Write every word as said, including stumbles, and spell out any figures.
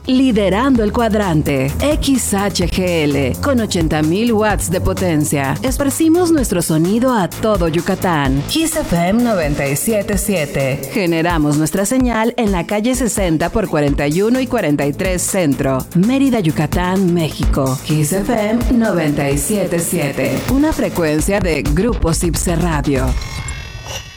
liderando el cuadrante. X H G L, con ochenta mil watts de potencia. Esparcimos nuestro sonido a todo Yucatán. Kiss F M noventa y siete punto siete. Generamos nuestra señal en la calle sesenta por cuarenta y uno y cuarenta y tres Centro, Mérida, Yucatán, México. Kiss F M noventa y siete punto siete. Una frecuencia de Grupo Cipse Radio.